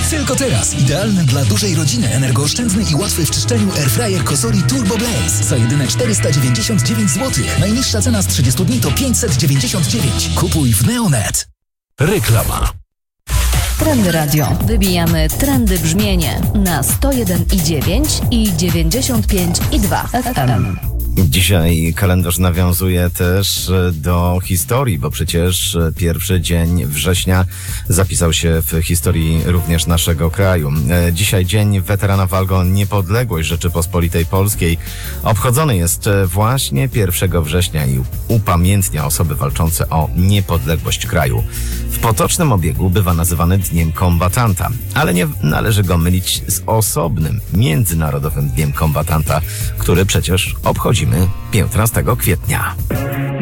Tylko teraz. Idealny dla dużej rodziny, energooszczędny i łatwy w czyszczeniu airfryer Cosori Turbo Blaze. Za jedyne 499 zł. Najniższa cena z 30 dni to 599. Kupuj w Neonet. Reklama. Trendy Radio. Wybijamy trendy brzmienie na 101,9 i 95,2 FM. Dzisiaj kalendarz nawiązuje też do historii, bo przecież pierwszy dzień września zapisał się w historii również naszego kraju. Dzisiaj Dzień Weterana Walk o Niepodległość Rzeczypospolitej Polskiej obchodzony jest właśnie 1 września i upamiętnia osoby walczące o niepodległość kraju. W potocznym obiegu bywa nazywany Dniem Kombatanta, ale nie należy go mylić z osobnym, Międzynarodowym Dniem Kombatanta, który przecież obchodzimy 15 kwietnia.